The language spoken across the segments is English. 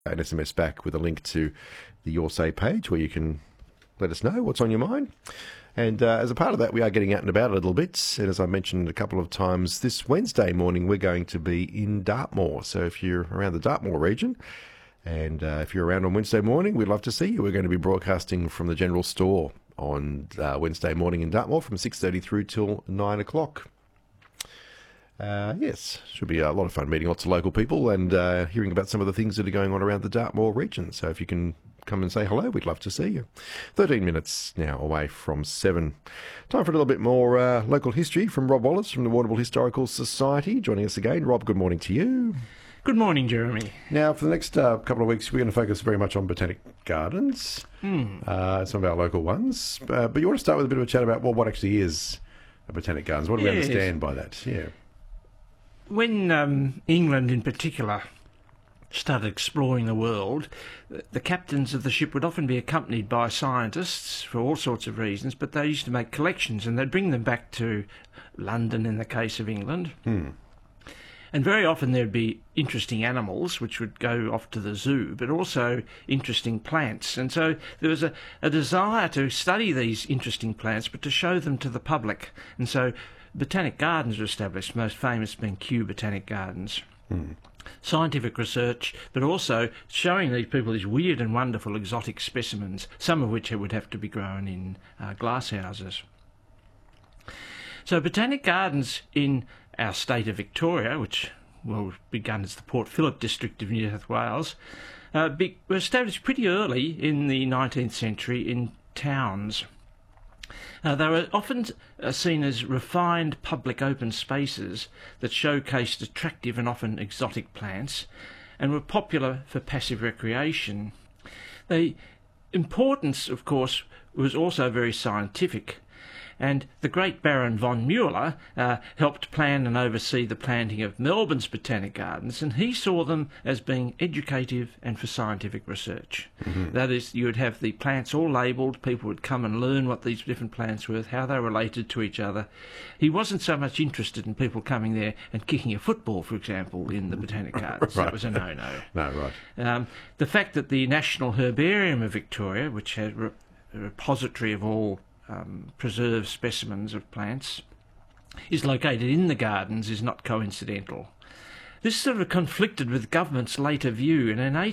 an SMS back with a link to the Your Say page where you can let us know what's on your mind. And as a part of that, we are getting out and about a little bit. And as I mentioned a couple of times, this Wednesday morning, we're going to be in Dartmoor. So if you're around the Dartmoor region, and if you're around on Wednesday morning, we'd love to see you. We're going to be broadcasting from the General Store on Wednesday morning in Dartmoor from 6:30 through till 9 o'clock. Yes, should be a lot of fun meeting lots of local people and hearing about some of the things that are going on around the Dartmoor region. So if you can come and say hello, we'd love to see you. 13 minutes now away from 7. Time for a little bit more local history from Rob Wallace from the Warrnambool Historical Society. Joining us again. Rob, good morning to you. Good morning, Jeremy. Now, for the next couple of weeks, we're going to focus very much on Botanic Gardens, some of our local ones. But you want to start with a bit of a chat about, well, what actually is a Botanic Gardens? What do we understand by that? Yeah. When England in particular started exploring the world, the captains of the ship would often be accompanied by scientists for all sorts of reasons, but they used to make collections and they'd bring them back to London in the case of England. And very often there'd be interesting animals which would go off to the zoo, but also interesting plants. And so there was a desire to study these interesting plants, but to show them to the public. And so Botanic Gardens were established, most famous being Kew Botanic Gardens. Scientific research, but also showing these people these weird and wonderful exotic specimens, some of which would have to be grown in glass houses. So Botanic Gardens in our state of Victoria, which begun as the Port Phillip district of New South Wales, were established pretty early in the 19th century in towns. They were often seen as refined public open spaces that showcased attractive and often exotic plants and were popular for passive recreation. The importance, of course, was also very scientific, and the great Baron von Mueller helped plan and oversee the planting of Melbourne's Botanic Gardens, and he saw them as being educative and for scientific research. That is, you would have the plants all labelled, people would come and learn what these different plants were, how they related to each other. He wasn't so much interested in people coming there and kicking a football, for example, in the Botanic Gardens. Right. That was a no-no. No, right. The fact that the National Herbarium of Victoria, which has a repository of all preserved specimens of plants, is located in the gardens is not coincidental. This sort of conflicted with government's later view, and in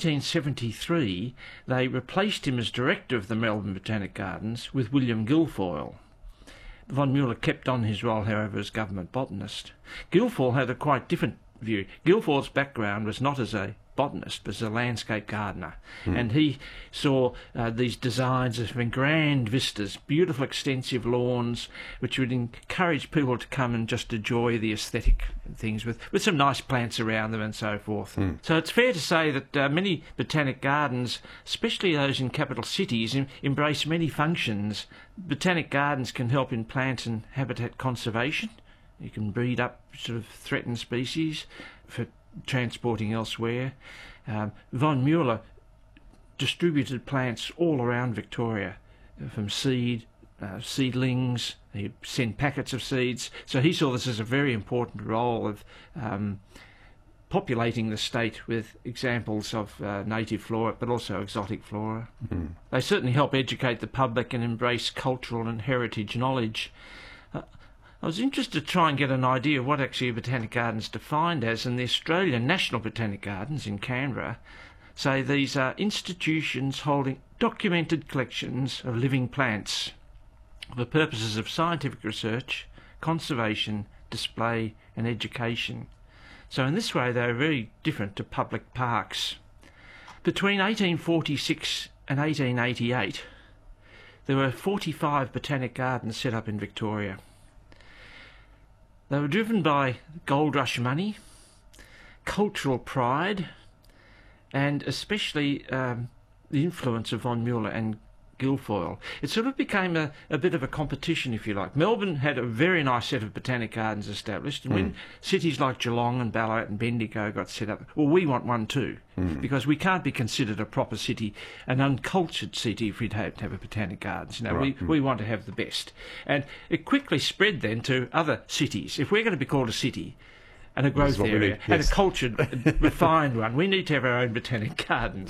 1873 they replaced him as director of the Melbourne Botanic Gardens with William Guilfoyle. Von Mueller kept on his role, however, as government botanist. Guilfoyle had a quite different view. Guilfoyle's background was not as a botanist, but as a landscape gardener. And he saw these designs as having grand vistas, beautiful extensive lawns, which would encourage people to come and just enjoy the aesthetic things with some nice plants around them and so forth. So it's fair to say that many botanic gardens, especially those in capital cities, embrace many functions. Botanic gardens can help in plant and habitat conservation. You can breed up sort of threatened species for transporting elsewhere. Von Mueller distributed plants all around Victoria, from seedlings. He'd send packets of seeds. So he saw this as a very important role of populating the state with examples of native flora, but also exotic flora. They certainly help educate the public and embrace cultural and heritage knowledge. I was interested to try and get an idea of what actually a Botanic Garden is defined as, and the Australian National Botanic Gardens in Canberra say these are institutions holding documented collections of living plants for the purposes of scientific research, conservation, display and education. So in this way they are very different to public parks. Between 1846 and 1888 there were 45 Botanic Gardens set up in Victoria. They were driven by gold rush money, cultural pride, and especially the influence of von Mueller and Guilfoyle. It sort of became a bit of a competition, if you like. Melbourne had a very nice set of botanic gardens established, and when cities like Geelong and Ballarat and Bendigo got set up, well, we want one too, because we can't be considered a proper city, an uncultured city, if we'd have to have a botanic gardens. You know, Right. we want to have the best. And it quickly spread then to other cities. If we're going to be called a city, and a growth what we area, need, and a yes. cultured, refined one. We need to have our own botanic gardens.